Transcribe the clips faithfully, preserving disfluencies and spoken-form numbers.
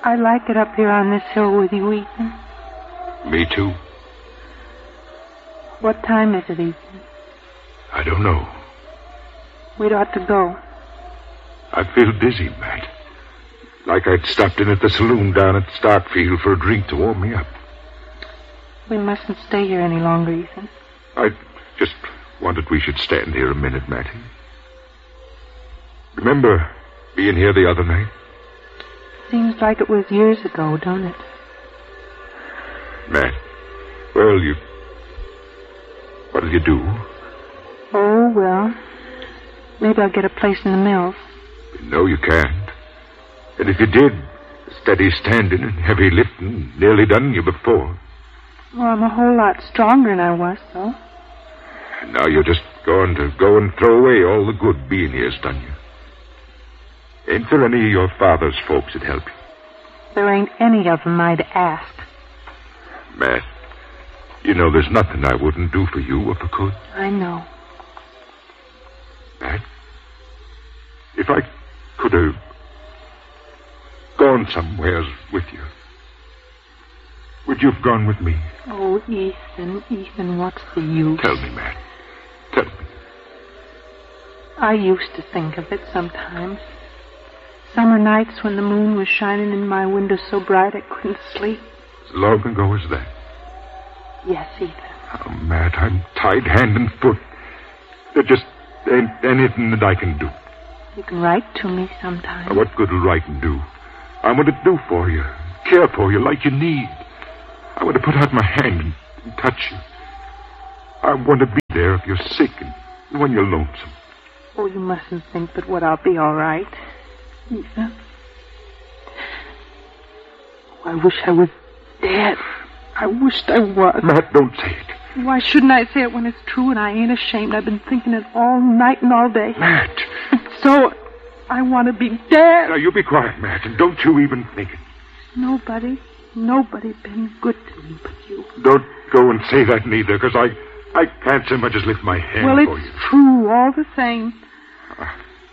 I like it up here on this hill with you, Ethan. Me too. What time is it, Ethan? I don't know. We'd ought to go. I feel dizzy, Matt. Like I'd stopped in at the saloon down at Starkfield for a drink to warm me up. We mustn't stay here any longer, Ethan. I just wanted we should stand here a minute, Mattie. Remember being here the other night? Seems like it was years ago, don't it? Matt, well, you... What'll you do? Oh, well, maybe I'll get a place in the mills. No, you can't. And if you did, steady standing and heavy lifting nearly done you before. Well, I'm a whole lot stronger than I was, though. And now you're just going to go and throw away all the good being here's done you. Ain't there any of your father's folks that help you? There ain't any of them I'd ask. Matt, you know there's nothing I wouldn't do for you if I could. I know. Matt, if I could have gone somewheres with you, would you have gone with me? Oh, Ethan, Ethan, what's the use? Tell me, Matt. Tell me. I used to think of it sometimes. Summer nights when the moon was shining in my window so bright I couldn't sleep. As long ago as that? Yes, Ethan. Oh, Matt, I'm tied hand and foot. There just ain't anything that I can do. You can write to me sometime. Now, what good will writing do? I want to do for you, care for you like you need. I want to put out my hand and, and touch you. I want to be there if you're sick and when you're lonesome. Oh, you mustn't think but what I'll be all right, Ethan. Oh, I wish I was dead. I wished I was. Matt, don't say it. Why shouldn't I say it when it's true and I ain't ashamed? I've been thinking it all night and all day. Matt. So, I want to be dead. Now, you be quiet, Matt, and don't you even think it. Nobody, nobody been good to me but you. Don't go and say that neither, because I, I can't so much as lift my hand well, for you. Well, it's true, all the same. Uh,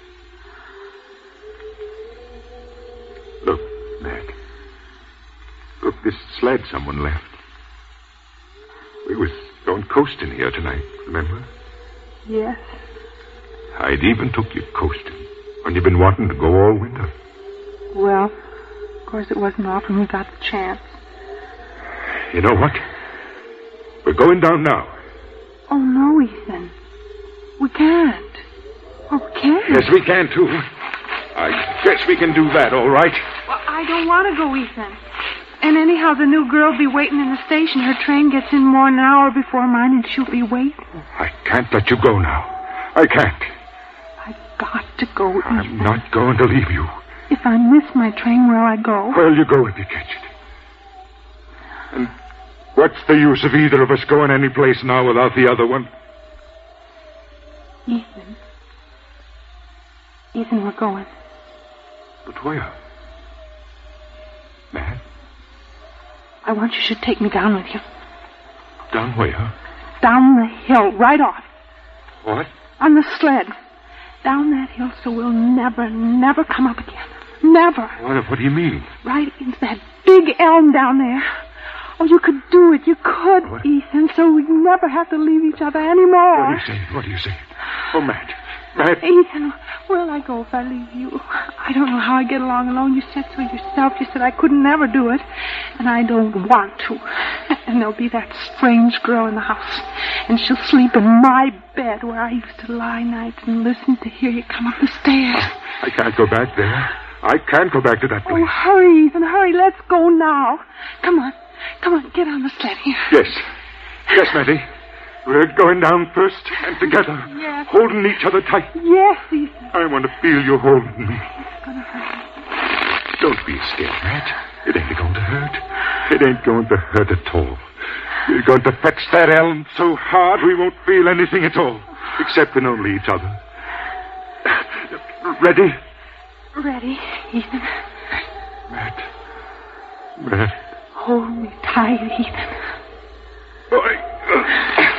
look, Matt. Look, this sled someone left. We was going coasting here tonight, remember? Yes. I'd even took you coasting when you've been wanting to go all winter. Well, of course it wasn't often we got the chance. You know what? We're going down now. Oh, no, Ethan. We can't. Oh, we can't. Yes, we can, too. I guess we can do that, all right. Well, I don't want to go, Ethan. And anyhow, the new girl'll be waiting in the station. Her train gets in more than an hour before mine, and she'll be waiting. I can't let you go now. I can't. I've got to go, Ethan. I'm not going to leave you. If I miss my train, where'll I go? Where'll you go if you catch it? And what's the use of either of us going any place now without the other one? Ethan. Ethan, we're going. But where? Matt? I want you should take me down with you. Down where? Down the hill, right off. What? On the sled. Down that hill so we'll never, never come up again. Never. What, what do you mean? Right into that big elm down there. Oh, you could do it. You could, what? Ethan, so we'd never have to leave each other anymore. What are you saying? What are you saying? Oh, Matt. Matt. Ethan, where'll I go if I leave you? I don't know how I get along alone. You said so yourself. You said I could never do it. And I don't want to. And there'll be that strange girl in the house. And she'll sleep in my bed where I used to lie nights and listen to hear you come up the stairs. I can't go back there. I can't go back to that place. Oh, hurry, Ethan, hurry. Let's go now. Come on. Come on, get on the sled here. Yes. Yes, Mattie. We're going down first and together. Yes. Holding each other tight. Yes, Ethan. I want to feel you holding me. It's gonna hurt. Don't be scared, Matt. It ain't going to hurt. It ain't going to hurt at all. We're going to fetch that elm so hard we won't feel anything at all. Except in only each other. Ready? Ready, Ethan. Matt. Matt. Hold me tight, Ethan. Oh, I...